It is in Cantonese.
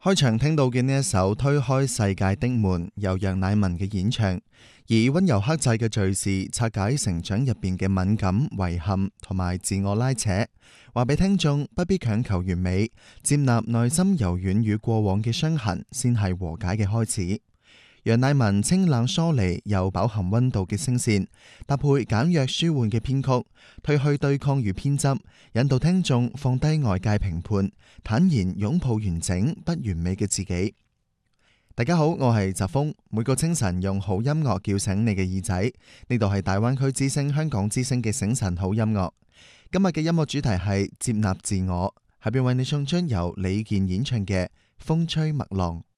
開場聽到嘅呢一首推開世界的門，由楊乃文嘅演唱，以溫柔克制嘅敘事拆解成長入邊嘅敏感、遺憾同埋自我拉扯，話俾聽眾不必強求完美，接納內心柔軟與過往嘅傷痕，先係和解嘅開始。楊乃文清冷疏離又飽含溫度嘅聲線，搭配簡約舒緩嘅編曲，褪去對抗與偏執，引導聽眾放低外界評判，坦然擁抱完整不完美嘅自己。大家好，我係澤峰，每個清晨用好音樂叫醒你嘅耳仔。呢度係大灣區之聲、香港之聲嘅醒晨好音樂。今日嘅音樂主題係接納自我，下邊為你送出由李健演唱嘅《風吹麥浪》。